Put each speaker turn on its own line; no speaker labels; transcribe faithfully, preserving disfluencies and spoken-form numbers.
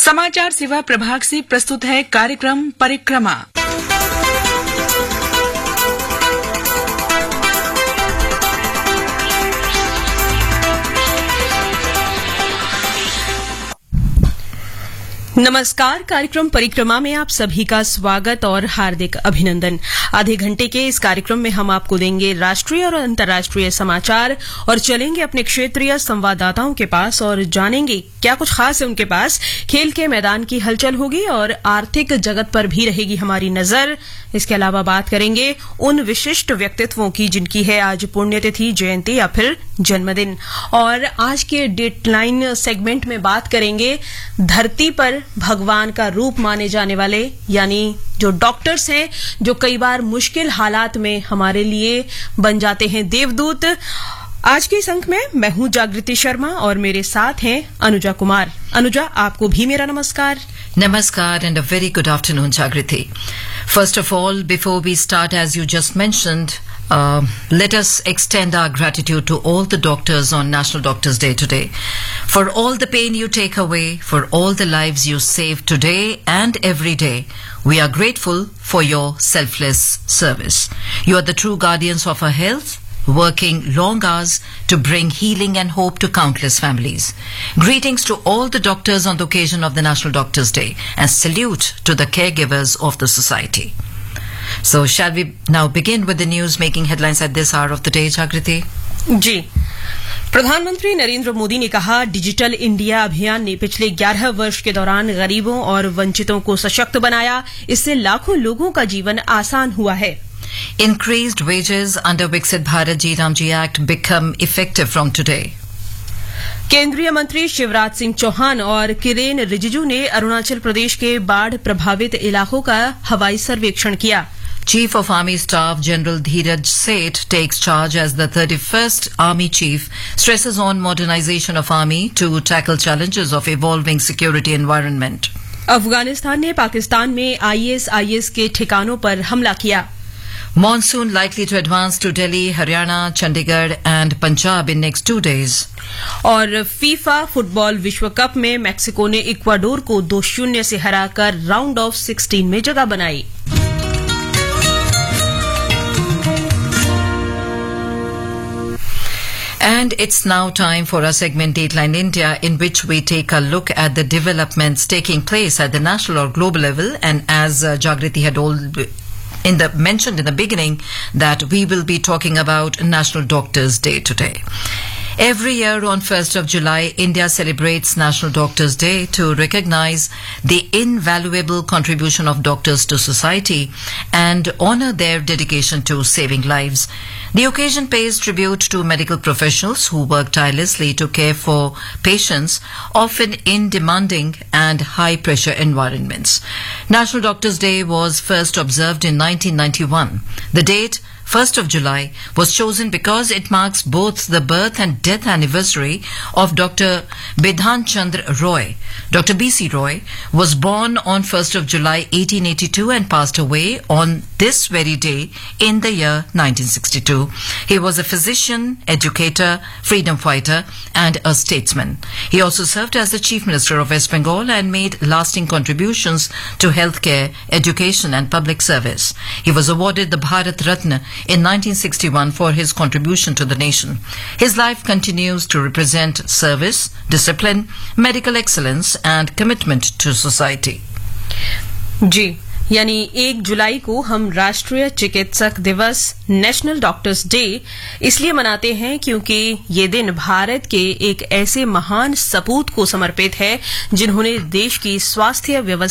समाचार सेवा प्रभाग से प्रस्तुत है कार्यक्रम परिक्रमा।
नमस्कार, कार्यक्रम परिक्रमा में आप सभी का स्वागत और हार्दिक अभिनंदन। आधे घंटे के इस कार्यक्रम में हम आपको देंगे राष्ट्रीय और अंतर्राष्ट्रीय समाचार और चलेंगे अपने क्षेत्रीय संवाददाताओं के पास और जानेंगे क्या कुछ खास है उनके पास। खेल के मैदान की हलचल होगी और आर्थिक जगत पर भी रहेगी हमारी नजर। इसके अलावा बात करेंगे उन विशिष्ट व्यक्तित्वों की जिनकी है आज पुण्यतिथि, जयंती या फिर जन्मदिन। और आज के डेटलाइन सेगमेंट में बात करेंगे धरती पर भगवान का रूप माने जाने वाले यानी जो डॉक्टर्स हैं, जो कई बार मुश्किल हालात में हमारे लिए बन जाते हैं देवदूत। आज के इस अंक में मैं हूं जागृति शर्मा और मेरे साथ हैं अनुजा कुमार। अनुजा, आपको भी मेरा नमस्कार।
Namaskar and a very good afternoon, Jagriti. First of all, before we start, as you just mentioned, uh, let us extend our gratitude to all the doctors on National Doctors Day today. For all the pain you take away, for all the lives you save today and every day, we are grateful for your selfless service. You are the true guardians of our health, working long hours to bring healing and hope to countless families. Greetings to all the doctors on the occasion of the National Doctors Day and salute to the caregivers of the society. So shall we now begin with the news making headlines at this hour of the day, Jagriti?
जी, प्रधानमंत्री नरेंद्र मोदी ने कहा digital India अभियान ने पिछले ग्यारह वर्ष के दौरान गरीबों और वंचितों को सशक्त बनाया। इससे लाखों लोगों का जीवन आसान हुआ है।
Increased wages under Viksit Bharat Ji Ramji Act become effective from today.
केंद्रीय मंत्री शिवराज सिंह चौहान और किरेन रिजिजू ने अरुणाचल प्रदेश के बाढ़ प्रभावित इलाकों का हवाई सर्वेक्षण किया।
Chief of Army Staff General Dheeraj Seth takes charge as the thirty-first Army Chief, stresses on modernization of Army to tackle challenges of evolving security environment.
Afghanistan ने पाकिस्तान में आईएसआईएस के ठिकानों पर हमला किया।
Monsoon likely to advance to Delhi, Haryana, Chandigarh and Punjab in next two days.
और FIFA football विश्व cup में मेक्सिको ने इक्वाडोर को दो शून्य से हराकर राउंड ऑफ सिक्सटीन में जगह बनाई।
And it's now time for our segment Dateline India, in which we take a look at the developments taking place at the national or global level. And as uh, Jagriti had all in the mentioned in the beginning, that we will be talking about National Doctors Day today. Every year on first of July, India celebrates National Doctors Day to recognize the invaluable contribution of doctors to society and honor their dedication to saving lives. The occasion pays tribute to medical professionals who work tirelessly to care for patients, often in demanding and high-pressure environments. National Doctors Day was first observed in nineteen ninety-one. The date first of July was chosen because it marks both the birth and death anniversary of Doctor Bidhan Chandra Roy. Doctor B C Roy was born on first of July eighteen eighty-two and passed away on this very day in the year nineteen sixty-two. He was a physician, educator, freedom fighter and a statesman. He also served as the Chief Minister of West Bengal and made lasting contributions to healthcare, education and public service. He was awarded the Bharat Ratna in nineteen sixty-one for his contribution to the nation. His life continues to represent service, discipline, medical excellence and commitment to society.
जी, यानी एक जुलाई को हम राष्ट्रीय चिकित्सक दिवस national doctors day इसलिए मनाते हैं क्योंकि ये दिन भारत के एक ऐसे महान सपूत को समर्पित है जिन्होंने देश की स्वास्थ्य व्यवस्था